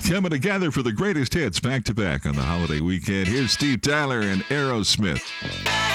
Coming together for the greatest hits back to back on the holiday weekend. Here's Steve Tyler and Aerosmith.